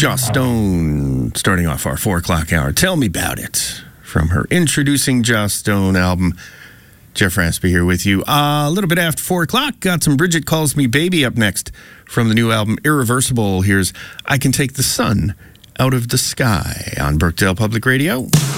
Joss Stone starting off our 4 o'clock hour. Tell Me About It from her Introducing Joss Stone album. Jeff Raspy here with you. A little bit after 4 o'clock, got some Bridget Calls Me Baby up next from the new album Irreversible. Here's I Can Take the Sun Out of the Sky on Brookdale Public Radio.